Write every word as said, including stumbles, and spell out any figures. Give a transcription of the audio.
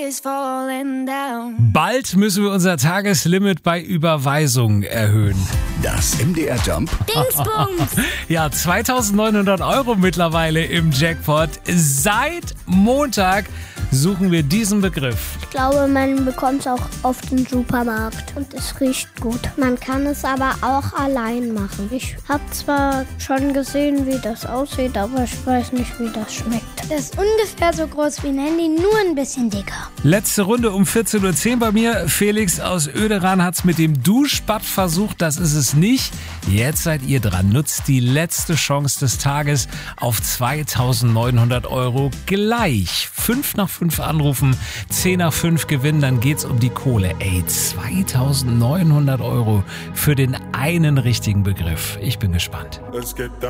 Bald müssen wir unser Tageslimit bei Überweisungen erhöhen. Das M D R Jump Dingsbums! Ja, zweitausendneunhundert Euro mittlerweile im Jackpot. Seit Montag suchen wir diesen Begriff. Ich glaube, man bekommt es auch auf dem Supermarkt und es riecht gut. Man kann es aber auch allein machen. Ich habe zwar schon gesehen, wie das aussieht, aber ich weiß nicht, wie das schmeckt. Das ist ungefähr so groß wie ein Handy, nur ein bisschen dicker. Letzte Runde um vierzehn Uhr zehn bei mir. Felix aus Oederan hat es mit dem Duschbad versucht. Das ist es nicht. Jetzt seid ihr dran. Nutzt die letzte Chance des Tages auf zweitausendneunhundert Euro gleich. Fünf nach fünf anrufen, zehn nach fünf gewinnen, dann geht's um die Kohle. Ey, zweitausendneunhundert Euro für den einen richtigen Begriff. Ich bin gespannt. Let's get down.